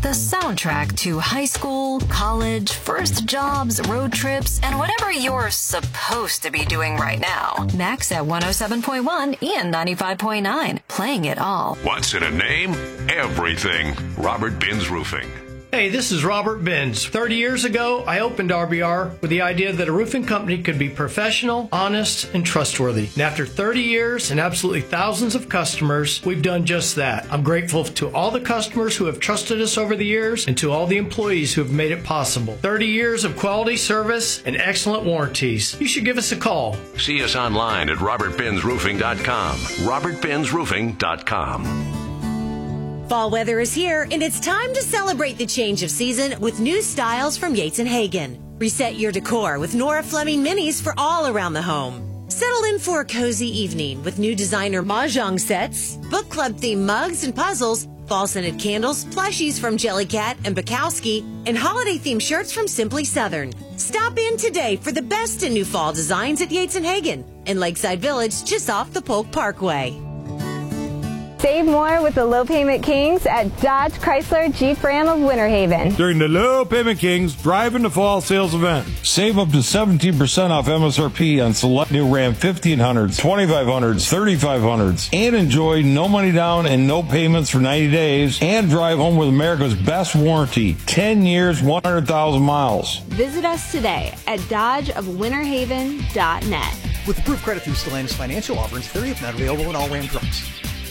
the soundtrack to high school, college, first jobs, road trips, and whatever you're supposed to be doing right now. Max at 107.1 and 95.9, playing it all. What's in a name? Everything. Robert Benz Roofing. Hey, this is Robert Benz. 30 years ago, I opened RBR with the idea that a roofing company could be professional, honest, and trustworthy. And after 30 years and absolutely thousands of customers, we've done just that. I'm grateful to all the customers who have trusted us over the years and to all the employees who have made it possible. 30 years of quality service and excellent warranties. You should give us a call. See us online at robertbenzroofing.com. robertbenzroofing.com. Fall weather is here, and it's time to celebrate the change of season with new styles from Yates & Hagen. Reset your decor with Nora Fleming minis for all around the home. Settle in for a cozy evening with new designer mahjong sets, book club themed mugs and puzzles, fall scented candles, plushies from Jellycat and Bukowski, and holiday themed shirts from Simply Southern. Stop in today for the best in new fall designs at Yates & Hagen in Lakeside Village, just off the Polk Parkway. Save more with the Low Payment Kings at Dodge Chrysler Jeep Ram of Winter Haven. During the Low Payment Kings Drive in the Fall sales event. Save up to 17% off MSRP on select new Ram 1500s, 2500s, 3500s, and enjoy no money down and no payments for 90 days, and drive home with America's best warranty, 10 years, 100,000 miles. Visit us today at dodgeofwinterhaven.net. With approved credit through Stellantis financial offerings, 30th not available in all Ram trucks.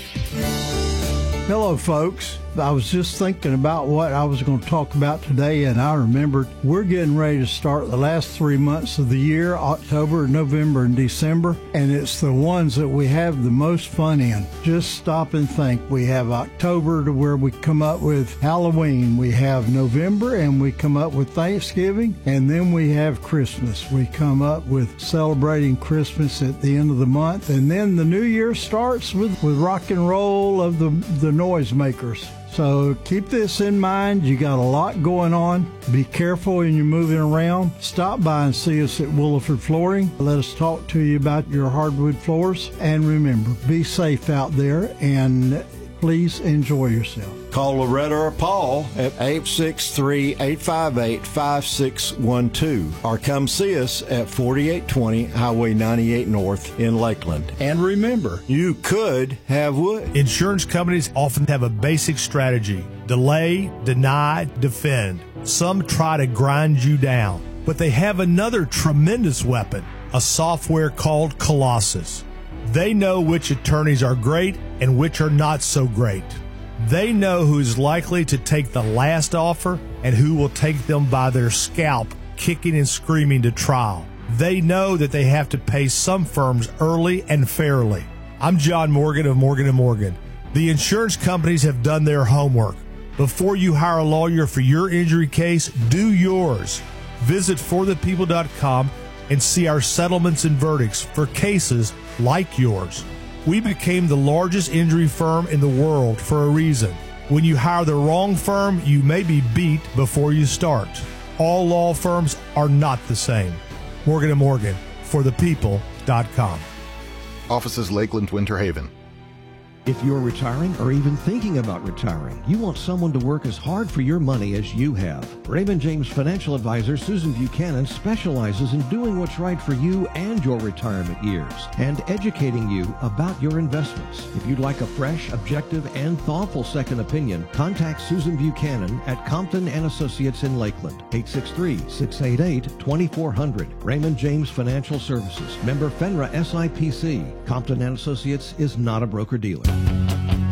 Hello, folks. I was just thinking about what I was going to talk about today, and I remembered we're getting ready to start the last 3 months of the year, October, November, and December, and it's the ones that we have the most fun in. Just stop and think. We have October to where we come up with Halloween. We have November, and we come up with Thanksgiving, and then we have Christmas. We come up with celebrating Christmas at the end of the month, and then the new year starts with rock and roll of the noisemakers. So keep this in mind. You got a lot going on. Be careful when you're moving around. Stop by and see us at Williford Flooring. Let us talk to you about your hardwood floors. And remember, be safe out there and please enjoy yourself. Call Loretta or Paul at 863-858-5612 or come see us at 4820 Highway 98 North in Lakeland. And remember, you could have wood. Insurance companies often have a basic strategy: delay, deny, defend. Some try to grind you down, but they have another tremendous weapon, a software called Colossus. They know which attorneys are great and which are not so great. They know who's likely to take the last offer and who will take them by their scalp, kicking and screaming to trial. They know that they have to pay some firms early and fairly. I'm John Morgan of Morgan & Morgan. The insurance companies have done their homework. Before you hire a lawyer for your injury case, do yours. Visit forthepeople.com and see our settlements and verdicts for cases like yours. We became the largest injury firm in the world for a reason. When you hire the wrong firm, you may be beat before you start. All law firms are not the same. Morgan & Morgan, forthepeople.com. Offices Lakeland, Winter Haven. If you're retiring or even thinking about retiring, you want someone to work as hard for your money as you have. Raymond James financial advisor Susan Buchanan specializes in doing what's right for you and your retirement years and educating you about your investments. If you'd like a fresh, objective, and thoughtful second opinion, contact Susan Buchanan at Compton & Associates in Lakeland, 863-688-2400. Raymond James Financial Services, member FINRA SIPC. Compton & Associates is not a broker-dealer.